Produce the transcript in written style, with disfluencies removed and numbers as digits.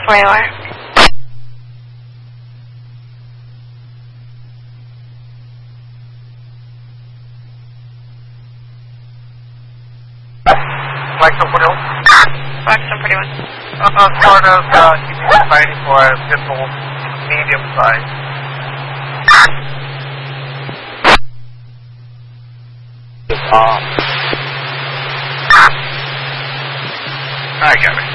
where you are. Blackstone 41? Blackstone 41. Sort of keeping society for a pistol medium size. I got it.